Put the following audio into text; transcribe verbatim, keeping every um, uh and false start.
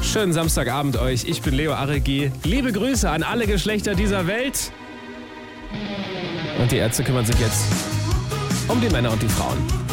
Schönen Samstagabend euch. Ich bin Leo Aregi. Liebe Grüße an alle Geschlechter dieser Welt. Und die Ärzte kümmern sich jetzt um die Männer und die Frauen.